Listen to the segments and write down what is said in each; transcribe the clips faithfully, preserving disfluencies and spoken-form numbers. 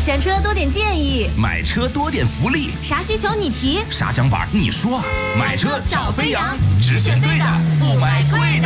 选车多点建议， 买车多点福利， 啥需求你提， 啥想法你说。买车找飞扬，只选对的，不买贵的。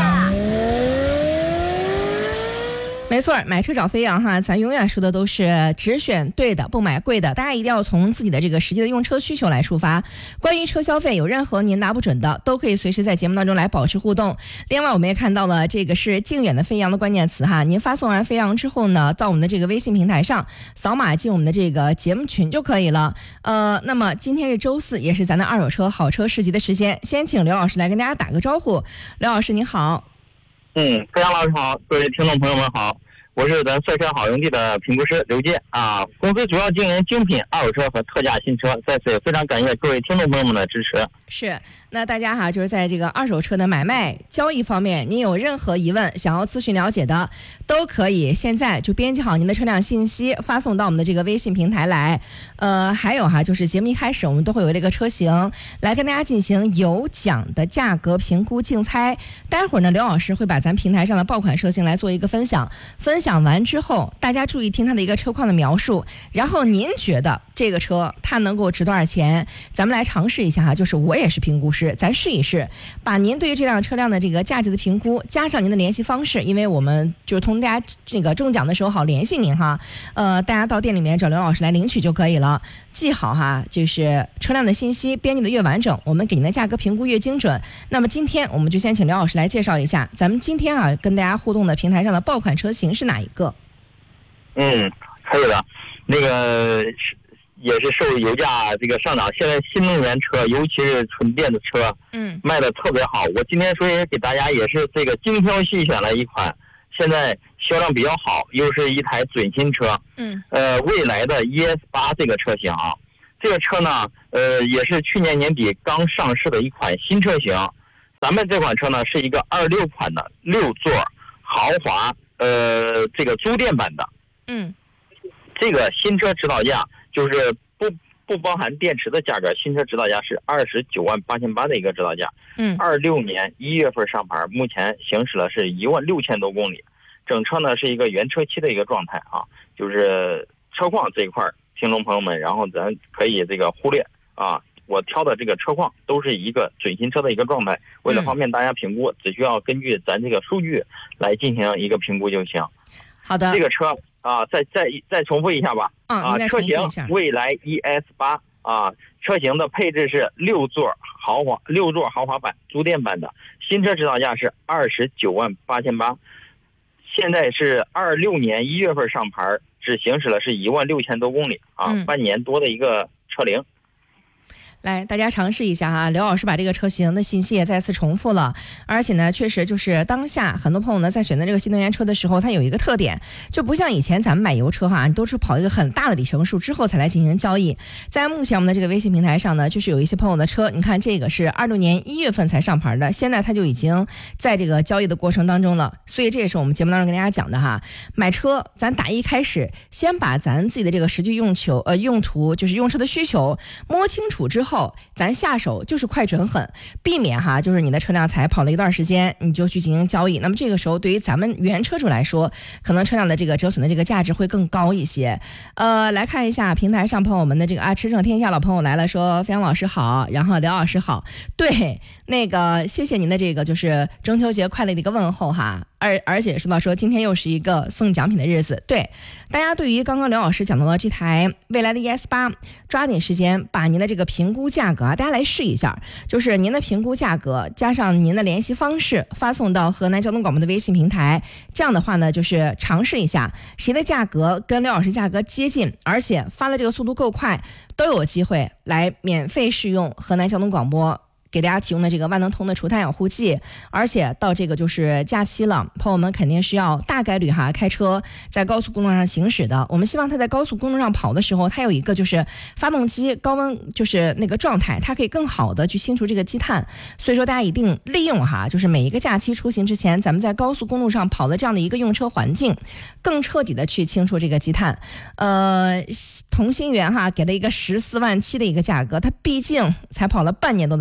没错，买车找飞扬哈，咱永远说的都是只选对的，不买贵的。大家一定要从自己的这个实际的用车需求来出发。关于车消费有任何您拿不准的，都可以随时在节目当中来保持互动。另外，我们也看到了这个是靖远的飞扬的关键词哈，您发送完飞扬之后呢，到我们的这个微信平台上扫码进我们的这个节目群就可以了。呃，那么今天是周四，也是咱的二手车好车市集的时间，先请刘老师来跟大家打个招呼。刘老师您好。 嗯，飞扬老师好，各位听众朋友们好。我是咱赛车好用地的评估师刘健啊，公司主要经营精品二手车和特价新车，在此也非常感谢各位听众朋友们的支持。 是，那大家哈，就是在这个二手车的买卖交易方面，您有任何疑问想要咨询了解的，都可以现在就编辑好您的车辆信息，发送到我们的这个微信平台来。呃，还有哈，就是节目一开始我们都会有这个车型来跟大家进行有奖的价格评估竞猜，待会儿呢，刘老师会把咱平台上的爆款车型来做一个分享，分享完之后，大家注意听它的一个车况的描述，然后您觉得这个车它能够值多少钱？咱们来尝试一下哈，就是我也是评估师，咱试一试，把您对于这辆车辆的这个价值的评估加上您的联系方式，因为我们就是通大家这个中奖的时候好联系您哈。呃，大家到店里面找刘老师来领取就可以了。记好哈，就是车辆的信息编辑的越完整，我们给您的价格评估越精准。那么今天我们就先请刘老师来介绍一下，咱们今天啊跟大家互动的平台上的爆款车型是哪一个？ 嗯，可以的。那个也是受油价这个上涨，现在新能源车，尤其是纯电的车，嗯，卖的特别好。我今天所以给大家也是这个精挑细选了一款，现在销量比较好，又是一台准新车，嗯，呃，蔚来的 E S 八 这个车型啊，这个车呢，呃，也是去年年底刚上市的一款新车型。咱们这款车呢是一个二六款的六座豪华，呃，这个租店版的。嗯，这个新车指导价就是不不包含电池的价格，新车指导价是二十九万八千八的一个指导价。嗯，二六年一月份上牌，目前行驶了是一万六千多公里，整车呢是一个原车漆的一个状态啊，就是车况这一块，听众朋友们，然后咱可以这个忽略啊。我挑的这个车况都是一个准新车的一个状态，为了方便大家评估，只需要根据咱这个数据来进行一个评估就行。 好的， 这个车啊，再再再重复一下吧。 嗯、 啊，车型蔚来 E S 八 啊，车型的配置是六座豪华六座豪华版租店版的，新车指导价是二十九万八千八，现在是二六年一月份上牌，只行驶了是一万六千多公里啊，嗯、半年多的一个车龄。 来，大家尝试一下哈，刘老师把这个车型的信息也再次重复了，而且呢，确实就是当下很多朋友呢在选择这个新能源车的时候，它有一个特点，就不像以前咱们买油车哈，你都是跑一个很大的里程数之后才来进行交易。在目前我们的这个微信平台上呢，就是有一些朋友的车，你看这个是二六年一月份才上牌的，现在它就已经在这个交易的过程当中了，所以这也是我们节目当中跟大家讲的哈，买车咱打一开始，先把咱自己的这个实际用求呃用途，就是用车的需求摸清楚之后。咱下手就是快准狠，避免哈，就是你的车辆才跑了一段时间，你就去进行交易。那么这个时候，对于咱们原车主来说，可能车辆的这个折损的这个价值会更高一些。呃，来看一下平台上朋友们的这个啊，驰骋天下老朋友来了，说飞扬老师好，然后刘老师好，对，那个谢谢您的这个就是中秋节快乐的一个问候哈。而而且说到说今天又是一个送奖品的日子，对大家对于刚刚刘老师讲到的这台蔚来的 E S 八， 抓紧时间把您的这个评估价格啊，大家来试一下，就是您的评估价格加上您的联系方式发送到河南交通广播的微信平台，这样的话呢，就是尝试一下谁的价格跟刘老师价格接近，而且发的这个速度够快，都有机会来免费试用河南交通广播给大家提供的这个万能通的除碳养护剂。而且到这个就是假期了，朋友们肯定是要大概率哈开车在高速公路上行驶的，我们希望它在高速公路上跑的时候，它有一个就是发动机高温就是那个状态，它可以更好的去清除这个积碳。所以说大家一定利用哈，就是每一个假期出行之前，咱们在高速公路上跑的这样的一个用车环境，更彻底的去清除这个积碳。呃，同心圆哈给了一个十四万七的一个价格，它毕竟才跑了半年多的时间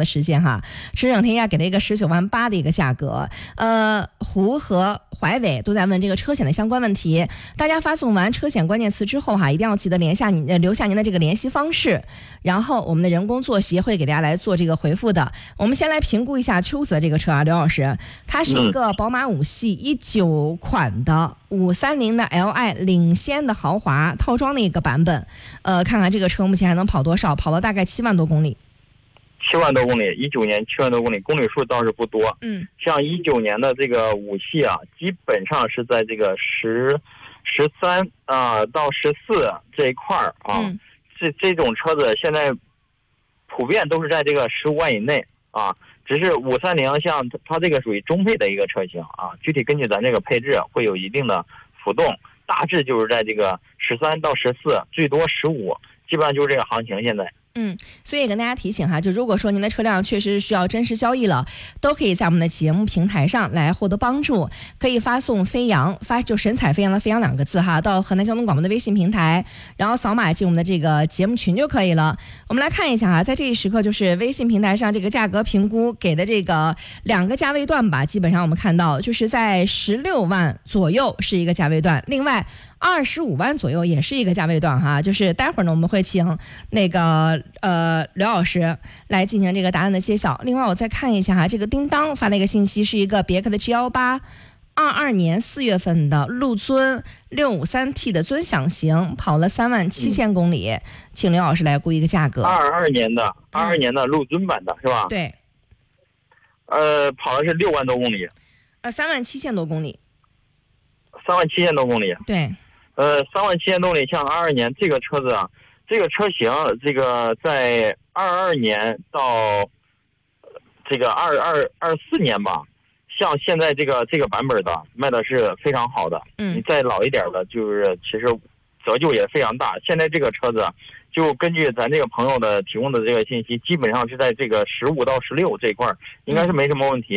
哈，驰骋天涯给了一个十九万八的一个价格。呃，湖和淮尾都在问这个车险的相关问题，大家发送完车险关键词之后哈，一定要记得连下你呃留下您的这个联系方式，然后我们的人工作协会给大家来做这个回复的。我们先来评估一下秋子的这个车啊，刘老师，它是一个宝马五系一九款的五三零的 L I 领先的豪华套装的一个版本，呃，看看这个车目前还能跑多少，跑了大概七万多公里。 七万多公里，一九年七万多公里，公里数倒是不多。 嗯， 像一九年的这个五系啊，基本上是在这个十、十三啊到十四这一块儿啊，嗯、这这种车子现在普遍都是在这个十五万以内啊。只是五三零像它这个属于中配的一个车型啊，具体根据咱这个配置会有一定的浮动，大致就是在这个十三到十四，最多十五，基本上就是这个行情现在。 嗯，所以跟大家提醒哈，就如果说您的车辆确实需要真实交易了，都可以在我们的节目平台上来获得帮助，可以发送飞扬，发就神采飞扬的飞扬两个字哈，到河南交通广播的微信平台，然后扫码进我们的这个节目群就可以了。我们来看一下哈，在这一时刻就是微信平台上这个价格评估给的这个两个价位段吧，基本上我们看到就是在十六万左右是一个价位段，另外二十五万左右也是一个价位段哈，就是待会儿呢我们会请那个呃刘老师来进行这个答案的揭晓。另外我再看一下哈，这个叮当发了一个信息，是一个别克的 G 一八，二二年四月份的陆尊六五三 T 的尊享型，跑了三万七千公里，嗯、请刘老师来估一个价格。 二二年的二二年的陆尊版的、嗯、是吧？ 对。 呃，跑的是六万多公里。 呃，三万七千多公里。 三万七千多公里。 对。 呃，三万七千公里，像二二年这个车子啊，这个车型，这个在二二年到这个二二二四年吧，像现在这个这个版本的卖的是非常好的。嗯，你再老一点的，就是其实折旧也非常大。现在这个车子，就根据咱这个朋友的提供的这个信息，基本上是在这个十五到十六这一块，应该是没什么问题。